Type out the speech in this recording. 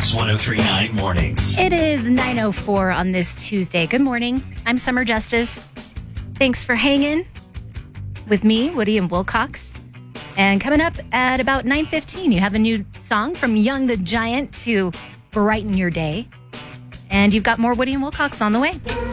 Kicks 1039 mornings. It is 9:04 on this Tuesday. Good morning. I'm Summer Justice. Thanks for hanging with me, Woody and Wilcox. And coming up at about 9:15, you have a new song from Young the Giant to brighten your day. And you've got more Woody and Wilcox on the way.